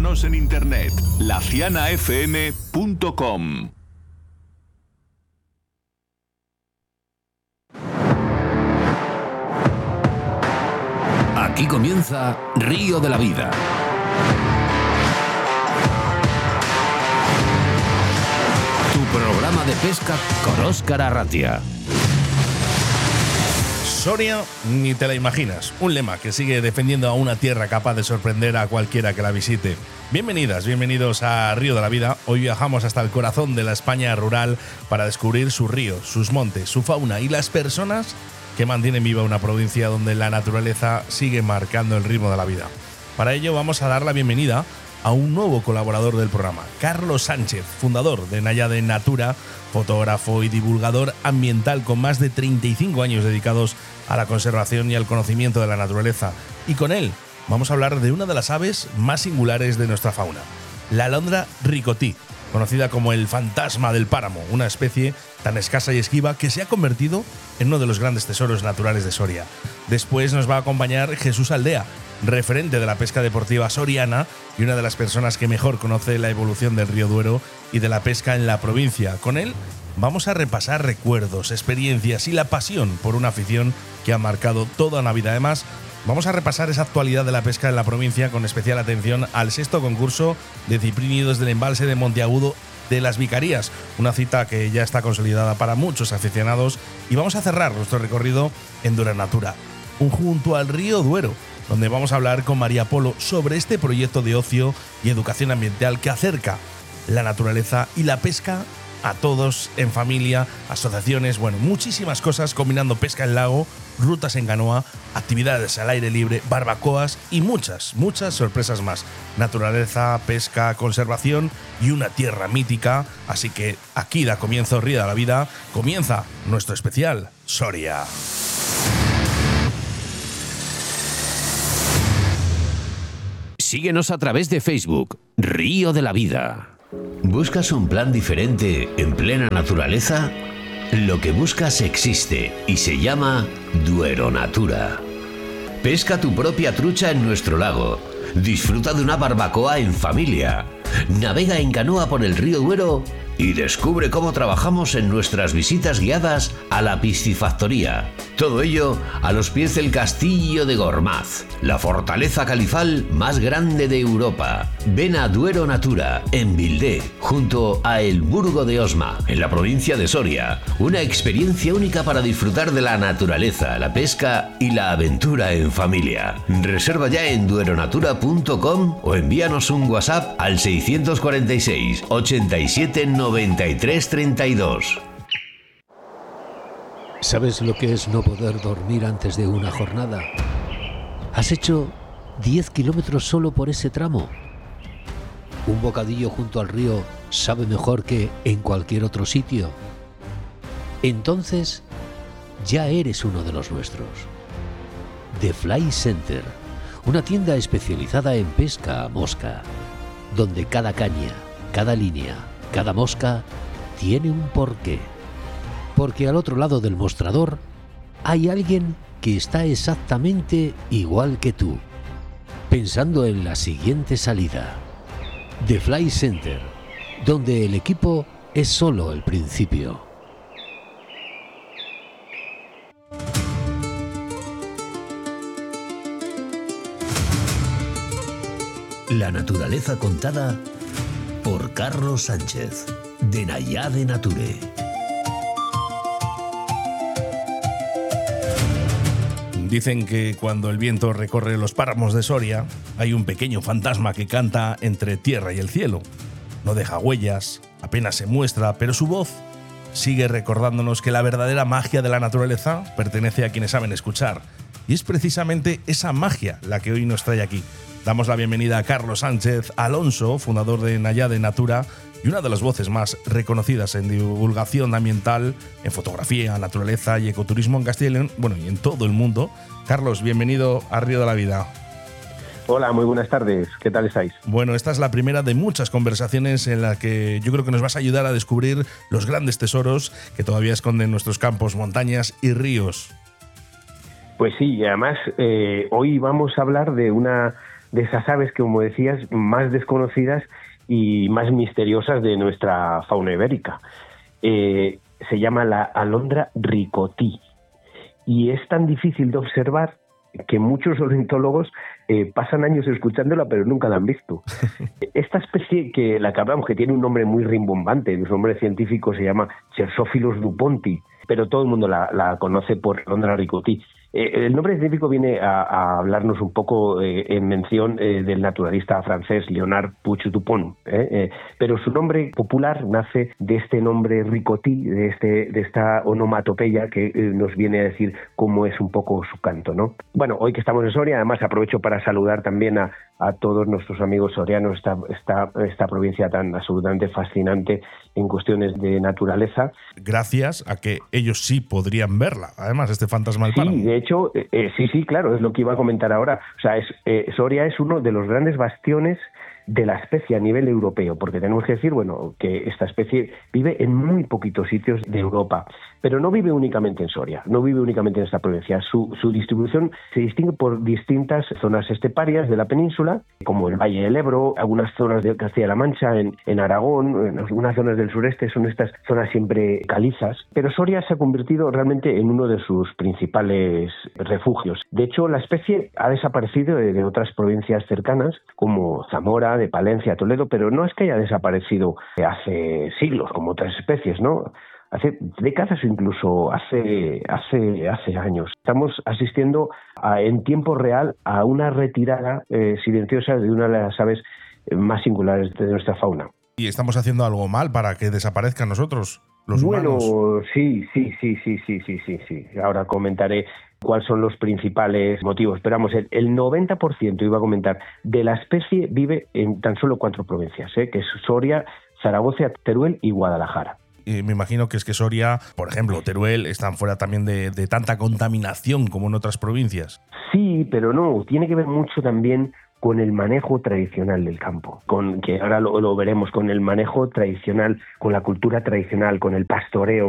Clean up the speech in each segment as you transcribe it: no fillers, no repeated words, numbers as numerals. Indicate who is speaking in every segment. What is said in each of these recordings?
Speaker 1: Búscanos en internet, lacianafm.com.
Speaker 2: Aquí comienza Río de la Vida. Tu programa de pesca con Óscar Arratia.
Speaker 3: Soria, ni te la imaginas. Un lema que sigue defendiendo a una tierra capaz de sorprender a cualquiera que la visite. Bienvenidas, bienvenidos a Río de la Vida. Hoy viajamos hasta el corazón de la España rural para descubrir sus ríos, sus montes, su fauna y las personas que mantienen viva una provincia donde la naturaleza sigue marcando el ritmo de la vida. Para ello vamos a dar la bienvenida a un nuevo colaborador del programa, Carlos Sánchez, fundador de Nayade Natura, fotógrafo y divulgador ambiental con más de 35 años dedicados a la conservación y al conocimiento de la naturaleza. Y con él vamos a hablar de una de las aves más singulares de nuestra fauna, la alondra ricotí, conocida como el fantasma del páramo, una especie tan escasa y esquiva que se ha convertido en uno de los grandes tesoros naturales de Soria. Después nos va a acompañar Jesús Aldea, referente de la pesca deportiva soriana y una de las personas que mejor conoce la evolución del río Duero y de la pesca en la provincia. Con él vamos a repasar recuerdos, experiencias y la pasión por una afición que ha marcado toda una vida. Además, vamos a repasar esa actualidad de la pesca en la provincia con especial atención al 6º concurso de ciprínidos del embalse de Monteagudo de las Vicarías, una cita que ya está consolidada para muchos aficionados, y vamos a cerrar nuestro recorrido en Duero Natura, junto al río Duero, donde vamos a hablar con María Polo sobre este proyecto de ocio y educación ambiental que acerca la naturaleza y la pesca a todos en familia, asociaciones, bueno, muchísimas cosas, combinando pesca en lago, rutas en canoa, actividades al aire libre, barbacoas y muchas sorpresas más. Naturaleza, pesca, conservación y una tierra mítica. Así que aquí da comienzo Río de la Vida, comienza nuestro especial Soria.
Speaker 2: Síguenos a través de Facebook, Río de la Vida.
Speaker 4: ¿Buscas un plan diferente en plena naturaleza? Lo que buscas existe y se llama Duero Natura. Pesca tu propia trucha en nuestro lago. Disfruta de una barbacoa en familia. Navega en canoa por el río Duero y descubre cómo trabajamos en nuestras visitas guiadas a la piscifactoría. Todo ello a los pies del castillo de Gormaz, la fortaleza califal más grande de Europa. Ven a Duero Natura, en Vildé, junto a El Burgo de Osma, en la provincia de Soria. Una experiencia única para disfrutar de la naturaleza, la pesca y la aventura en familia. Reserva ya en dueronatura.com o envíanos un WhatsApp al 646 87 93 32.
Speaker 5: ¿Sabes lo que es no poder dormir antes de una jornada? ¿Has hecho 10 kilómetros solo por ese tramo? ¿Un bocadillo junto al río sabe mejor que en cualquier otro sitio? Entonces, ya eres uno de los nuestros. The Fly Center, una tienda especializada en pesca a mosca, donde cada caña, cada línea, cada mosca tiene un porqué. Porque al otro lado del mostrador hay alguien que está exactamente igual que tú, pensando en la siguiente salida. The Fly Center, donde el equipo es solo el principio.
Speaker 4: La naturaleza contada por Carlos Sánchez, de Nayade Nature.
Speaker 3: Dicen que cuando el viento recorre los páramos de Soria, hay un pequeño fantasma que canta entre tierra y el cielo. No deja huellas, apenas se muestra, pero su voz sigue recordándonos que la verdadera magia de la naturaleza pertenece a quienes saben escuchar. Y es precisamente esa magia la que hoy nos trae aquí. Damos la bienvenida a Carlos Sánchez Alonso, fundador de Nayade Natura y una de las voces más reconocidas en divulgación ambiental, en fotografía, naturaleza y ecoturismo en Castilla y León, bueno, y en todo el mundo. Carlos, bienvenido a Río de la Vida.
Speaker 6: Hola, muy buenas tardes. ¿Qué tal estáis?
Speaker 3: Bueno, esta es la primera de muchas conversaciones en la que yo creo que nos vas a ayudar a descubrir los grandes tesoros que todavía esconden nuestros campos, montañas y ríos.
Speaker 6: Pues sí, y además hoy vamos a hablar de una de esas aves que, como decías, más desconocidas y más misteriosas de nuestra fauna ibérica. Se llama la alondra ricotí y es tan difícil de observar que muchos ornitólogos pasan años escuchándola pero nunca la han visto. Esta especie que hablamos, que tiene un nombre muy rimbombante, su nombre científico se llama Chersophilus duponti, pero todo el mundo la conoce por alondra ricotí. El nombre científico viene a hablarnos un poco en mención del naturalista francés Leonard Puig Dupont, pero su nombre popular nace de este nombre ricotí, de esta onomatopeya que nos viene a decir cómo es un poco su canto, ¿no? Bueno, hoy que estamos en Soria, además aprovecho para saludar también a todos nuestros amigos sorianos, esta provincia tan absolutamente fascinante en cuestiones de naturaleza.
Speaker 3: Gracias a que ellos sí podrían verla, además, este fantasma del páramo.
Speaker 6: Sí, de hecho, sí, claro, es lo que iba a comentar ahora. O sea, Soria es uno de los grandes bastiones de la especie a nivel europeo, porque tenemos que decir, bueno, que esta especie vive en muy poquitos sitios de Europa, pero no vive únicamente en Soria, no vive únicamente en esta provincia. Su distribución se distingue por distintas zonas esteparias de la península, como el Valle del Ebro, algunas zonas de Castilla-La Mancha, en Aragón, en algunas zonas del sureste, son estas zonas siempre calizas, pero Soria se ha convertido realmente en uno de sus principales refugios. De hecho, la especie ha desaparecido de otras provincias cercanas, como Zamora, de Palencia, Toledo, pero no es que haya desaparecido hace siglos, como otras especies, ¿no? Hace décadas o incluso hace años. Estamos asistiendo en tiempo real a una retirada silenciosa de una de las aves más singulares de nuestra fauna.
Speaker 3: ¿Y estamos haciendo algo mal para que desaparezcan nosotros, los humanos?
Speaker 6: Bueno, sí. Ahora comentaré cuáles son los principales motivos. Pero vamos, el 90%, iba a comentar, de la especie vive en tan solo 4 provincias, que es Soria, Zaragoza, Teruel y Guadalajara.
Speaker 3: Y me imagino que es que Soria, por ejemplo, Teruel, están fuera también de tanta contaminación como en otras provincias.
Speaker 6: Sí, pero no, tiene que ver mucho también con el manejo tradicional del campo, que ahora lo veremos, con el manejo tradicional, con la cultura tradicional, con el pastoreo,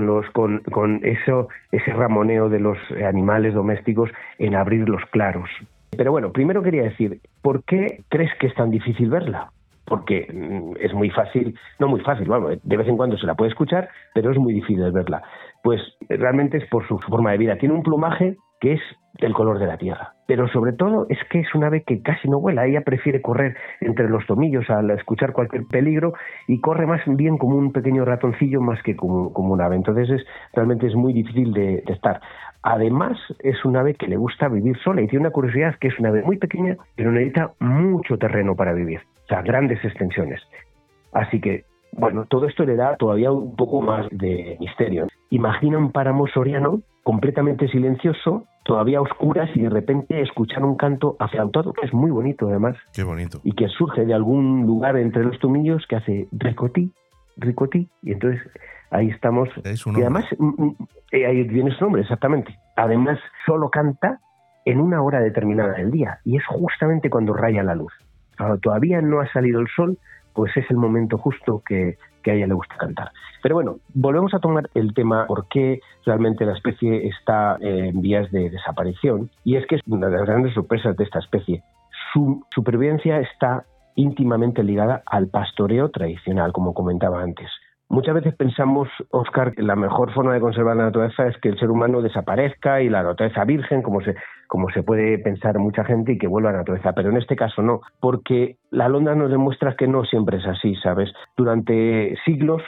Speaker 6: con ese ramoneo de los animales domésticos en abrir los claros. Pero bueno, primero quería decir, ¿por qué crees que es tan difícil verla? Porque es muy fácil, no muy fácil, bueno, de vez en cuando se la puede escuchar, pero es muy difícil verla. Pues realmente es por su forma de vida. Tiene un plumaje que es del color de la tierra, pero sobre todo es que es un ave que casi no vuela. Ella prefiere correr entre los tomillos al escuchar cualquier peligro y corre más bien como un pequeño ratoncillo más que como un ave. Entonces realmente es muy difícil de estar. Además, es un ave que le gusta vivir sola y tiene una curiosidad, que es una ave muy pequeña, pero necesita mucho terreno para vivir, o sea, grandes extensiones. Así que, bueno, todo esto le da todavía un poco más de misterio. Imagina un páramo soriano completamente silencioso, todavía a oscuras, y de repente escuchar un canto aflautado, que es muy bonito además.
Speaker 3: Qué bonito.
Speaker 6: Y que surge de algún lugar entre los tomillos que hace ricotí, y entonces ahí estamos. Y además, ahí viene su nombre, exactamente. Además, solo canta en una hora determinada del día, y es justamente cuando raya la luz. Ahora, todavía no ha salido el sol, pues es el momento justo que a ella le gusta cantar. Pero bueno, volvemos a tomar el tema por qué realmente la especie está en vías de desaparición, y es que es una de las grandes sorpresas de esta especie. Su supervivencia está íntimamente ligada al pastoreo tradicional, como comentaba antes. Muchas veces pensamos, Óscar, que la mejor forma de conservar la naturaleza es que el ser humano desaparezca y la naturaleza virgen, como se puede pensar mucha gente, y que vuelva a la naturaleza. Pero en este caso no, porque la alondra nos demuestra que no siempre es así, ¿sabes? Durante siglos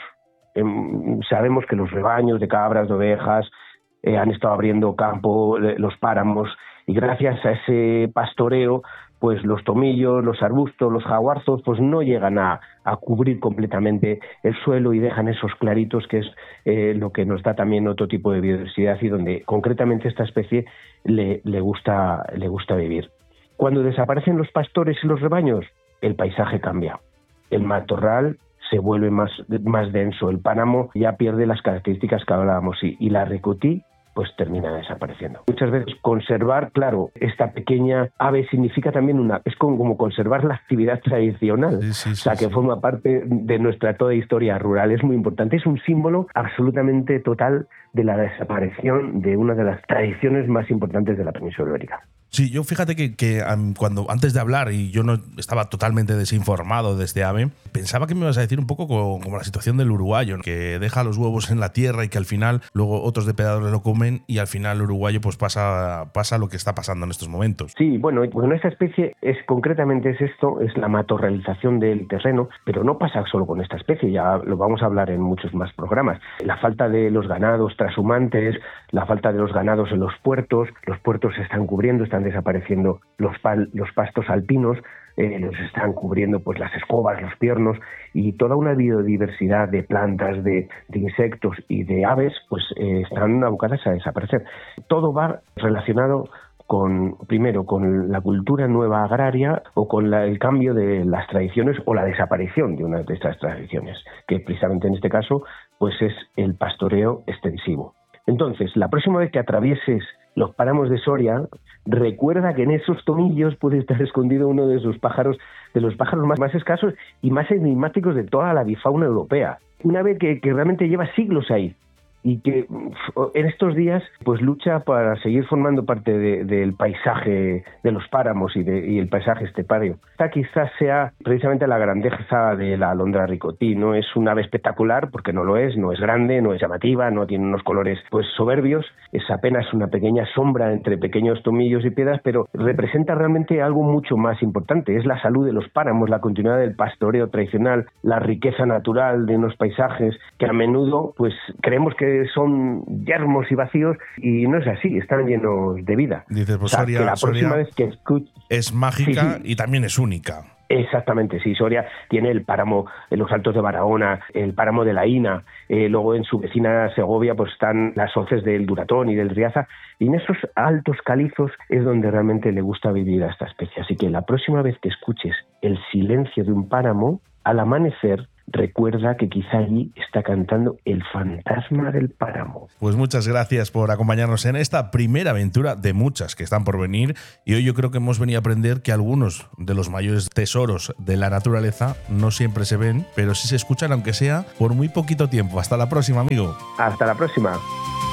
Speaker 6: sabemos que los rebaños de cabras, de ovejas, han estado abriendo campo, los páramos, y gracias a ese pastoreo, pues los tomillos, los arbustos, los jaguarzos, pues no llegan a cubrir completamente el suelo y dejan esos claritos, que es lo que nos da también otro tipo de biodiversidad y donde concretamente esta especie le gusta vivir. Cuando desaparecen los pastores y los rebaños, el paisaje cambia. El matorral se vuelve más denso, el páramo ya pierde las características que hablábamos, y la ricotí pues termina desapareciendo. Muchas veces conservar, claro, esta pequeña ave significa también es como conservar la actividad tradicional, que forma parte de nuestra toda historia rural. Es muy importante, es un símbolo absolutamente total de la desaparición de una de las tradiciones más importantes de la península ibérica.
Speaker 3: Sí, yo fíjate que cuando antes de hablar, y yo no estaba totalmente desinformado de este ave, pensaba que me ibas a decir un poco como la situación del uruguayo, que deja los huevos en la tierra y que al final luego otros depredadores lo comen y al final el uruguayo pues pasa lo que está pasando en estos momentos.
Speaker 6: Sí, bueno, esta especie concretamente es esto, es la matorralización del terreno, pero no pasa solo con esta especie, ya lo vamos a hablar en muchos más programas. La falta de los ganados trashumantes, la falta de los ganados en los puertos se están cubriendo, están desapareciendo los pastos alpinos, los están cubriendo pues las escobas, los piernos, y toda una biodiversidad de plantas, de insectos y de aves pues están abocadas a desaparecer. Todo va relacionado primero con la cultura nueva agraria o con el cambio de las tradiciones o la desaparición de una de estas tradiciones, que precisamente en este caso pues es el pastoreo extensivo. Entonces, la próxima vez que atravieses los páramos de Soria, recuerda que en esos tomillos puede estar escondido uno de los pájaros más escasos y más enigmáticos de toda la avifauna europea. Una ave que realmente lleva siglos ahí y que en estos días pues lucha para seguir formando parte del paisaje de los páramos y el paisaje estepario. Esta quizás sea precisamente la grandeza de la alondra ricotí. No es un ave espectacular porque no lo es, no es grande, no es llamativa, no tiene unos colores pues soberbios, es apenas una pequeña sombra entre pequeños tomillos y piedras, pero representa realmente algo mucho más importante. Es la salud de los páramos, la continuidad del pastoreo tradicional, la riqueza natural de unos paisajes que a menudo pues creemos que son yermos y vacíos, y no es así, están llenos de vida.
Speaker 3: Dices, pues
Speaker 6: Soria, que la próxima vez que escuches,
Speaker 3: es mágica, sí. Y también es única.
Speaker 6: Exactamente, sí. Soria tiene el páramo en los Altos de Barahona, el páramo de la Ina, luego en su vecina Segovia pues están las hoces del Duratón y del Riaza, y en esos altos calizos es donde realmente le gusta vivir a esta especie. Así que la próxima vez que escuches el silencio de un páramo, al amanecer, recuerda que quizá allí está cantando el fantasma del páramo.
Speaker 3: Pues muchas gracias por acompañarnos en esta primera aventura de muchas que están por venir, y hoy yo creo que hemos venido a aprender que algunos de los mayores tesoros de la naturaleza no siempre se ven, pero sí se escuchan, aunque sea por muy poquito tiempo. Hasta la próxima, amigo.
Speaker 6: Hasta la próxima.